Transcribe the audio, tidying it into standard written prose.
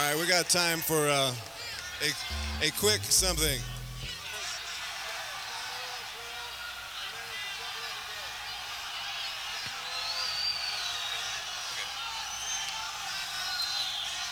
right, we got time for a quick something.